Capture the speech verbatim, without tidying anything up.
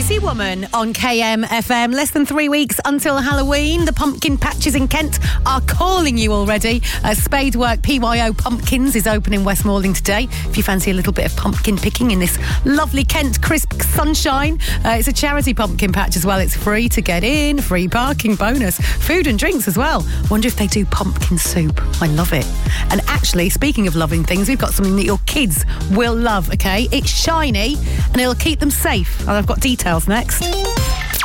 Busy Woman on K M F M. Less than three weeks until Halloween. The pumpkin patches in Kent are calling you already. Uh, Spadework P Y O Pumpkins is open in Westmoreland today. If you fancy a little bit of pumpkin picking in this lovely Kent crisp sunshine. Uh, it's a charity pumpkin patch as well. It's free to get in. Free parking bonus. Food and drinks as well. Wonder if they do pumpkin soup. I love it. And actually, speaking of loving things, we've got something that your kids will love, okay? It's shiny and it'll keep them safe. And I've got details next.